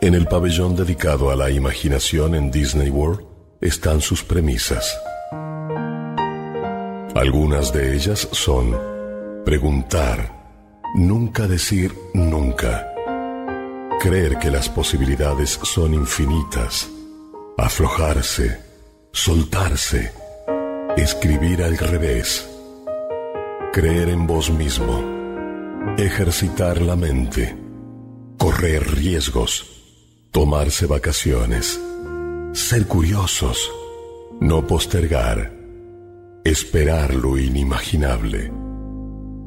En el pabellón dedicado a la imaginación en Disney World están sus premisas. Algunas de ellas son preguntar, nunca decir nunca, creer que las posibilidades son infinitas, aflojarse, soltarse, escribir al revés, creer en vos mismo, ejercitar la mente, correr riesgos, tomarse vacaciones, ser curiosos, no postergar, esperar lo inimaginable,